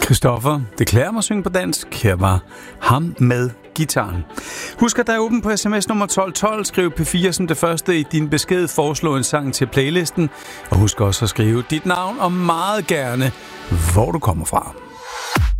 Christoffer, det klæder mig at synge på dansk. Her var ham med gitaren. Husk, at der er åben på sms nummer 1212. Skriv P4 som det første i din besked. Foreslå en sang til playlisten. Og husk også at skrive dit navn og meget gerne, hvor du kommer fra.